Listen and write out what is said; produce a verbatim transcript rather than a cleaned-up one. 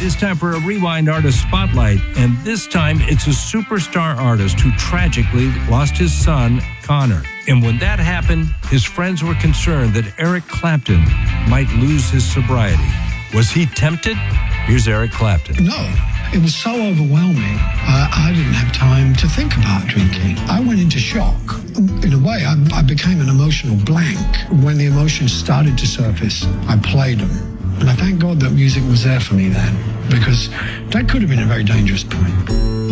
It's time for a Rewind Artist Spotlight, and this time it's a superstar artist who tragically lost his son, Connor. And when that happened, his friends were concerned that Eric Clapton might lose his sobriety. Was he tempted? Here's Eric Clapton. No, it was so overwhelming. Uh, I didn't have time to think about drinking. I went into shock. In a way, I, I became an emotional blank. When the emotions started to surface, I played them. And I thank God that music was there for me then, because that could have been a very dangerous point.